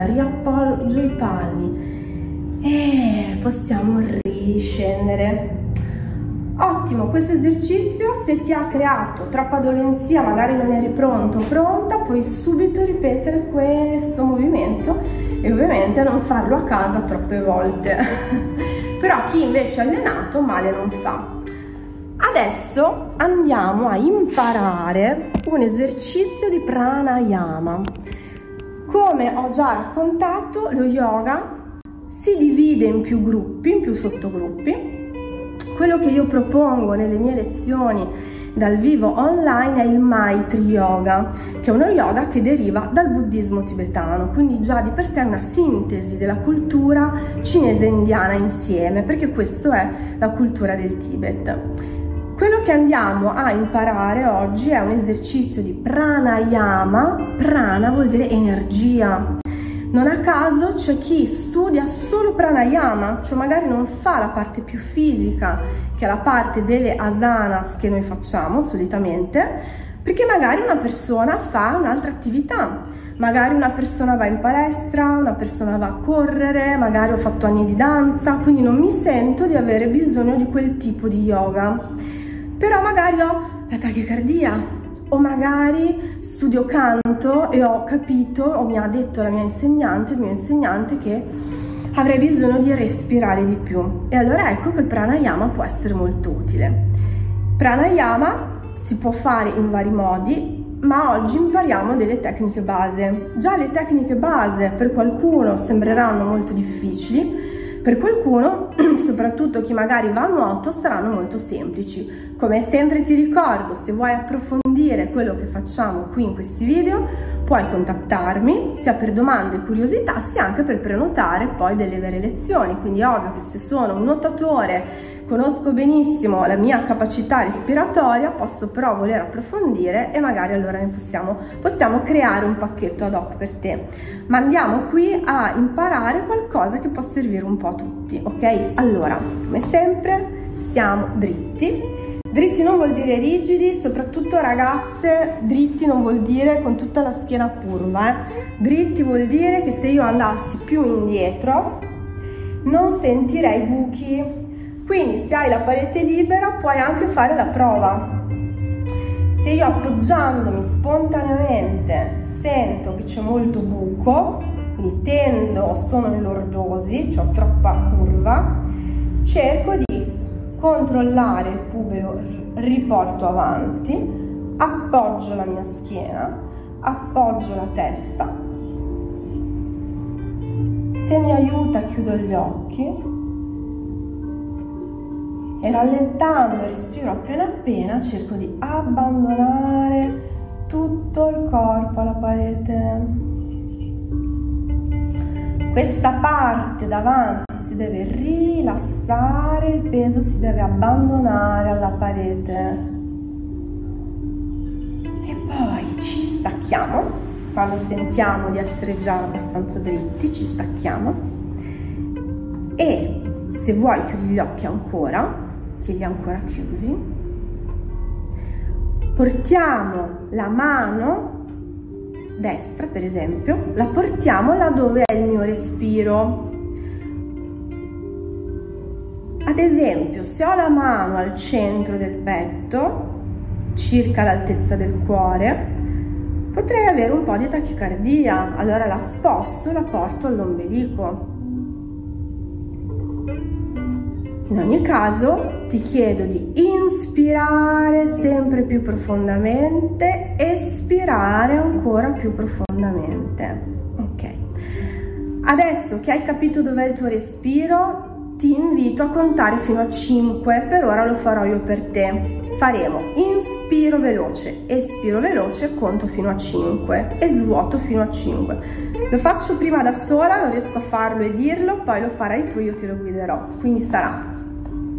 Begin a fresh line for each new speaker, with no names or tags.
riappoggio i palmi e possiamo riscendere. Ottimo, questo esercizio, se ti ha creato troppa dolenzia, magari non eri pronto o pronta, puoi subito ripetere questo movimento e ovviamente non farlo a casa troppe volte. Però chi invece è allenato male non fa. Adesso andiamo a imparare un esercizio di pranayama. Come ho già raccontato, lo yoga si divide in più gruppi, in più sottogruppi. Quello che io propongo nelle mie lezioni dal vivo online è il Maitri Yoga, che è uno yoga che deriva dal buddismo tibetano, quindi già di per sé è una sintesi della cultura cinese e indiana insieme, perché questa è la cultura del Tibet. Quello che andiamo a imparare oggi è un esercizio di pranayama. Prana vuol dire energia. Non a caso c'è chi studia solo pranayama, cioè magari non fa la parte più fisica, che è la parte delle asanas che noi facciamo solitamente, perché magari una persona fa un'altra attività. Magari una persona va in palestra, una persona va a correre, magari ho fatto anni di danza, quindi non mi sento di avere bisogno di quel tipo di yoga. Però magari ho la tachicardia, o magari studio canto e ho capito, o mi ha detto la mia insegnante, il mio insegnante, che avrei bisogno di respirare di più. E allora ecco che il pranayama può essere molto utile. Pranayama si può fare in vari modi, ma oggi impariamo delle tecniche base. Già le tecniche base per qualcuno sembreranno molto difficili, per qualcuno, soprattutto chi magari va a nuoto, saranno molto semplici. Come sempre ti ricordo, se vuoi approfondire quello che facciamo qui in questi video, puoi contattarmi sia per domande e curiosità, sia anche per prenotare poi delle vere lezioni. Quindi è ovvio che se sono un nuotatore, conosco benissimo la mia capacità respiratoria, posso però voler approfondire e magari allora ne possiamo creare un pacchetto ad hoc per te. Ma andiamo qui a imparare qualcosa che può servire un po' a tutti, ok? Allora, come sempre, siamo dritti. Dritti non vuol dire rigidi, soprattutto ragazze, dritti non vuol dire con tutta la schiena curva. Dritti vuol dire che se io andassi più indietro non sentirei buchi. Quindi se hai la parete libera puoi anche fare la prova. Se io appoggiandomi spontaneamente sento che c'è molto buco, quindi tendo, sono in lordosi, ho troppa curva, cerco di controllare il pubelo, riporto avanti, appoggio la mia schiena, appoggio la testa. Se mi aiuta chiudo gli occhi e rallentando il respiro appena appena cerco di abbandonare tutto il corpo alla parete. Questa parte davanti si deve rilassare, il peso si deve abbandonare alla parete. E poi ci stacchiamo, quando sentiamo di essere già abbastanza dritti, ci stacchiamo. E se vuoi chiudi gli occhi ancora, tieni ancora chiusi. Portiamo la mano destra, per esempio, la portiamo là dove è il mio respiro. Ad esempio, se ho la mano al centro del petto, circa l'altezza del cuore, potrei avere un po' di tachicardia, allora la sposto e la porto all'ombelico. In ogni caso ti chiedo di inspirare sempre più profondamente, espirare ancora più profondamente. Ok. Adesso che hai capito dov'è il tuo respiro, ti invito a contare fino a 5, per ora lo farò io per te. Faremo inspiro veloce, espiro veloce, conto fino a 5 e svuoto fino a 5. Lo faccio prima da sola, non riesco a farlo e dirlo, poi lo farai tu, io ti lo guiderò. Quindi sarà